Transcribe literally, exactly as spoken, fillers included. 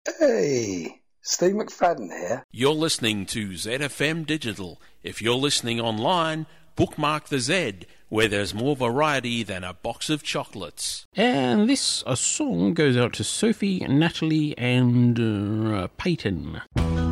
Hey, Steve McFadden here. You're listening to Z F M Digital. If you're listening online, bookmark the Z, where there's more variety than a box of chocolates. And this a song goes out to Sophie, Natalie and uh, Peyton.